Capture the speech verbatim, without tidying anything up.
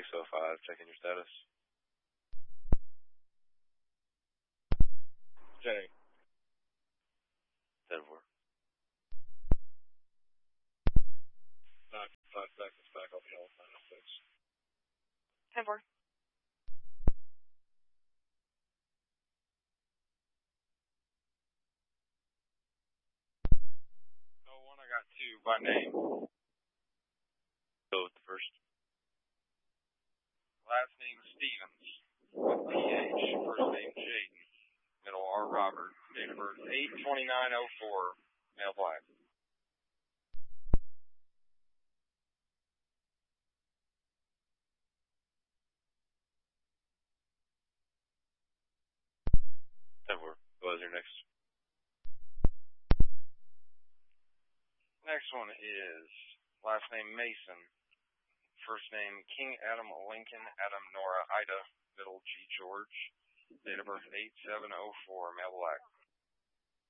six oh five, checking your status. Jenny. ten four. Nine five seconds back off hill, nine oh six. ten four. Oh, one, I got two by name. Go with the first. Last name Stevens with P H. First name Jaden. Middle R Robert. Date of birth eight twenty-nine oh four. Male black. ten four. What was your next? Next one is last name Mason. First name King Adam Lincoln Adam Nora Ida. Middle G George. Date of birth eight seven oh four. Male black.